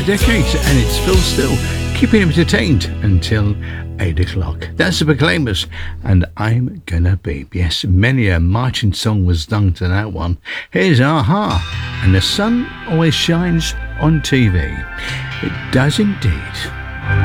Decades, and it's Phil Still keeping him entertained until 8 o'clock. That's the Proclaimers, and I'm Gonna Be. Yes, many a marching song was done to that one. Here's Aha, and the sun always shines on TV. It does indeed.